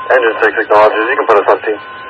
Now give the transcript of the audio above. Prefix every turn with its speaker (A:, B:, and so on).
A: Engine 6 acknowledges. You can put us on team.